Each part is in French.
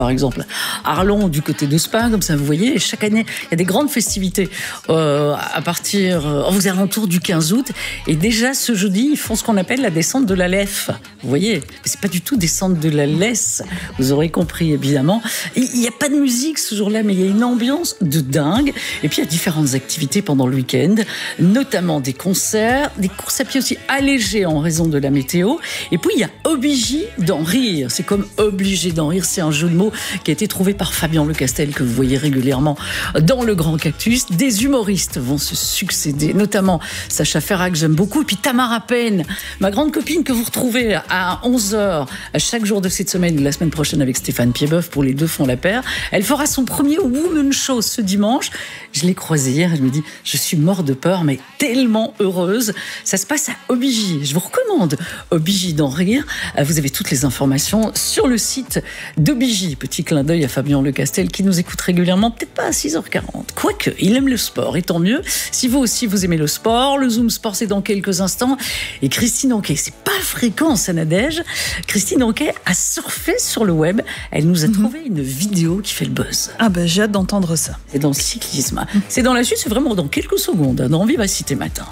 Par exemple, Arlon du côté de Spa, comme ça vous voyez, chaque année il y a des grandes festivités à partir aux alentours du 15 août. Et déjà ce jeudi, ils font ce qu'on appelle la descente de la Leffe. Vous voyez, c'est pas du tout descente de la Laisse, vous aurez compris évidemment. Il n'y a pas de musique ce jour-là, mais il y a une ambiance de dingue. Et puis il y a différentes activités pendant le week-end, notamment des concerts, des courses à pied aussi allégées en raison de la météo. Et puis il y a Obligé d'en rire. C'est comme obligé d'en rire, c'est un jeu de mots qui a été trouvé par Fabien Lecastel, que vous voyez régulièrement dans le Grand Cactus. Des humoristes vont se succéder, notamment Sacha Ferrat, que j'aime beaucoup, et puis Tamara Pen, ma grande copine que vous retrouvez à 11h chaque jour de cette semaine et la semaine prochaine avec Stéphane Piedboeuf pour Les Deux font la paire. Elle fera son premier Woman Show ce dimanche. Je l'ai croisée hier, elle me dit « Je suis morte de peur, mais tellement heureuse ». Ça se passe à Obligé. Je vous recommande Obligé d'en rire. Vous avez toutes les informations sur le site d'Obligé. Petit clin d'œil à Fabien Lecastel qui nous écoute régulièrement, peut-être pas à 6h40. Quoique, il aime le sport, et tant mieux. Si vous aussi vous aimez le sport, le Zoom Sport c'est dans quelques instants. Et Christine Anquet, c'est pas fréquent en Sanadège. Christine Anquet a surfé sur le web. Elle nous a trouvé une vidéo qui fait le buzz. Ah ben j'ai hâte d'entendre ça. C'est dans le cyclisme. C'est dans la suite, c'est vraiment dans quelques secondes, dans Vivacité Matin.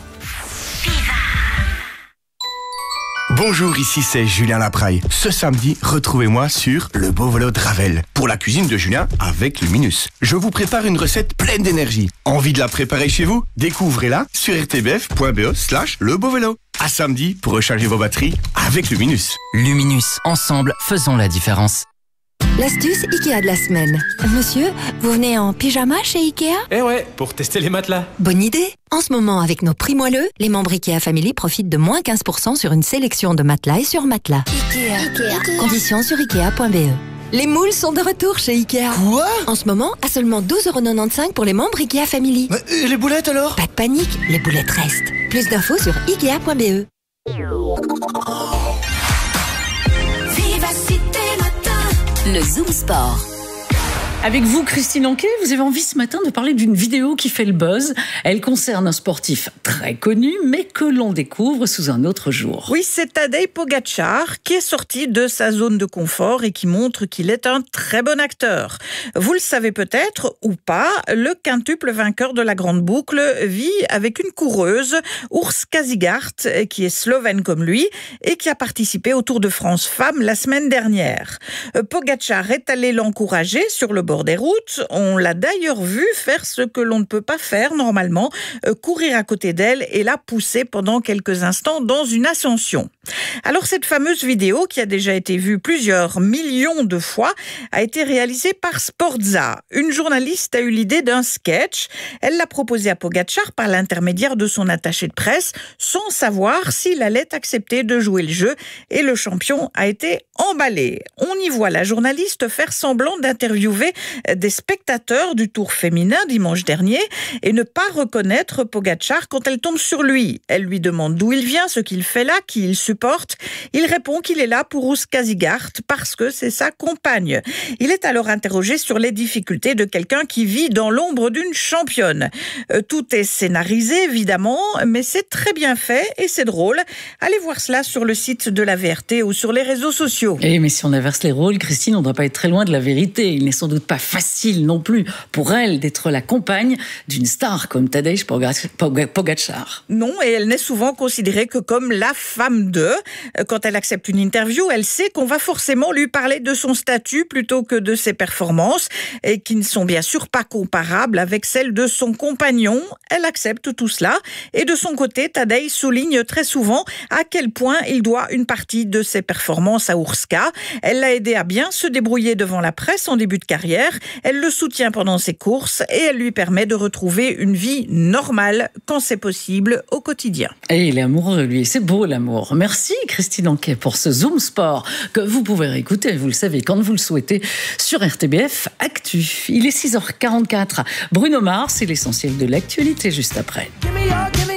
Bonjour, ici c'est Julien Lapraille. Ce samedi, retrouvez-moi sur Le Beau Vélo de Ravel pour la cuisine de Julien avec Luminus. Je vous prépare une recette pleine d'énergie. Envie de la préparer chez vous? Découvrez-la sur rtbf.be/lebeauvélo. À samedi pour recharger vos batteries avec Luminus. Luminus, ensemble, faisons la différence. L'astuce Ikea de la semaine. Monsieur, vous venez en pyjama chez Ikea? Eh ouais, pour tester les matelas. Bonne idée. En ce moment, avec nos prix moelleux, les membres Ikea Family profitent de moins 15% sur une sélection de matelas et sur matelas. Ikea. Conditions sur ikea.be. Les moules sont de retour chez Ikea. Quoi? En ce moment, à seulement 12,95€ pour les membres Ikea Family. Et les boulettes alors? Pas de panique, les boulettes restent. Plus d'infos sur ikea.be. Le Zoom Sport. Avec vous, Christine Anquet, vous avez envie ce matin de parler d'une vidéo qui fait le buzz. Elle concerne un sportif très connu, mais que l'on découvre sous un autre jour. Oui, c'est Tadej Pogačar qui est sorti de sa zone de confort et qui montre qu'il est un très bon acteur. Vous le savez peut-être ou pas, le quintuple vainqueur de la Grande Boucle vit avec une coureuse, Urška Žigart, qui est slovène comme lui et qui a participé au Tour de France Femmes la semaine dernière. Pogačar est allé l'encourager sur le bord des routes. On l'a d'ailleurs vu faire ce que l'on ne peut pas faire normalement, courir à côté d'elle et la pousser pendant quelques instants dans une ascension. Alors cette fameuse vidéo, qui a déjà été vue plusieurs millions de fois, a été réalisée par Sportza. Une journaliste a eu l'idée d'un sketch. Elle l'a proposé à Pogačar par l'intermédiaire de son attaché de presse, sans savoir s'il allait accepter de jouer le jeu, et le champion a été emballé. On y voit la journaliste faire semblant d'interviewer des spectateurs du Tour féminin dimanche dernier et ne pas reconnaître Pogačar quand elle tombe sur lui. Elle lui demande d'où il vient, ce qu'il fait là, qui il supporte. Il répond qu'il est là pour Urška Žigart parce que c'est sa compagne. Il est alors interrogé sur les difficultés de quelqu'un qui vit dans l'ombre d'une championne. Tout est scénarisé évidemment, mais c'est très bien fait et c'est drôle. Allez voir cela sur le site de la VRT ou sur les réseaux sociaux. Eh, mais si on inverse les rôles, Christine, on ne doit pas être très loin de la vérité. Il n'est sans doute pas facile non plus pour elle d'être la compagne d'une star comme Tadej Pogačar. Non, et elle n'est souvent considérée que comme la femme de. Quand elle accepte une interview, elle sait qu'on va forcément lui parler de son statut plutôt que de ses performances, et qui ne sont bien sûr pas comparables avec celles de son compagnon. Elle accepte tout cela. Et de son côté, Tadej souligne très souvent à quel point il doit une partie de ses performances à Urška. Elle l'a aidé à bien se débrouiller devant la presse en début de carrière. Elle le soutient pendant ses courses et elle lui permet de retrouver une vie normale quand c'est possible au quotidien. Et il est amoureux, lui. C'est beau, l'amour. Merci, Christine Anquet, pour ce Zoom Sport que vous pouvez réécouter, vous le savez, quand vous le souhaitez, sur RTBF Actu. Il est 6h44. Bruno Mars, c'est l'essentiel de l'actualité juste après.